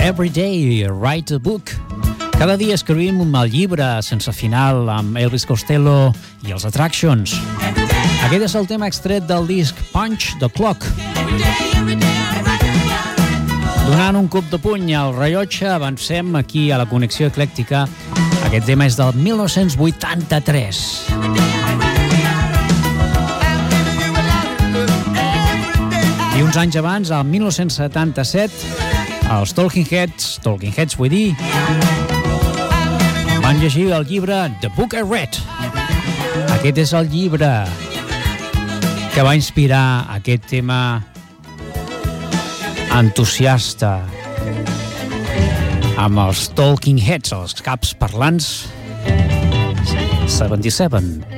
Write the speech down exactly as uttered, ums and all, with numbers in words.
Every day, write a book. Cada dia escrivim un mal llibre sense final amb Elvis Costello i els Attractions. Aquest és el tema extret del disc Punch the Clock. Donant un cop de puny al rellotge, avancem aquí a la Connexió Eclèctica. Aquest tema és del mil nou-cents vuitanta-tres. I uns anys abans, al mil nou-cents setanta-set, els Talking Heads, Talking Heads vull dir, van llegir el llibre The Book I Read. Aquest és el llibre que va inspirar aquest tema entusiasta amb els Talking Heads, els caps parlants. setanta-set.